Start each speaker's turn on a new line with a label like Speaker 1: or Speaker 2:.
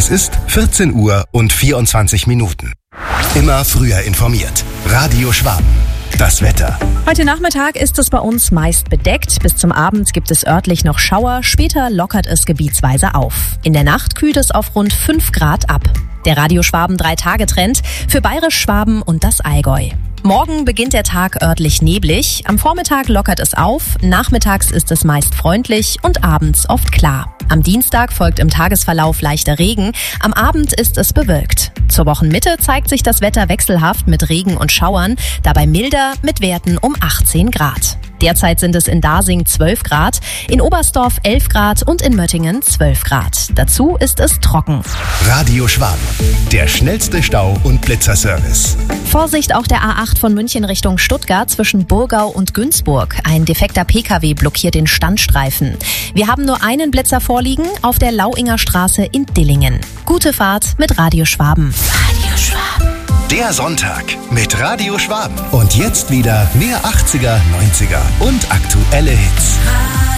Speaker 1: Es ist 14 Uhr und 24 Minuten. Immer früher informiert. Radio Schwaben. Das Wetter.
Speaker 2: Heute Nachmittag ist es bei uns meist bedeckt. Bis zum Abend gibt es örtlich noch Schauer. Später lockert es gebietsweise auf. In der Nacht kühlt es auf rund 5 Grad ab. Der Radio Schwaben 3-Tage-Trend für Bayerisch-Schwaben und das Allgäu. Morgen beginnt der Tag örtlich neblig. Am Vormittag lockert es auf. Nachmittags ist es meist freundlich und abends oft klar. Am Dienstag folgt im Tagesverlauf leichter Regen. Am Abend ist es bewölkt. Zur Wochenmitte zeigt sich das Wetter wechselhaft mit Regen und Schauern, dabei milder mit Werten um 18 Grad. Derzeit sind es in Dasing 12 Grad, in Oberstdorf 11 Grad und in Möttingen 12 Grad. Dazu ist es trocken.
Speaker 1: Radio Schwaben. Der schnellste Stau- und Blitzerservice.
Speaker 2: Vorsicht auf der A8 von München Richtung Stuttgart zwischen Burgau und Günzburg. Ein defekter PKW blockiert den Standstreifen. Wir haben nur einen Blitzer vorliegen auf der Lauinger Straße in Dillingen. Gute Fahrt mit Radio Schwaben.
Speaker 1: Radio Schwaben. Der Sonntag mit Radio Schwaben. Und jetzt wieder mehr 80er, 90er und aktuelle Hits.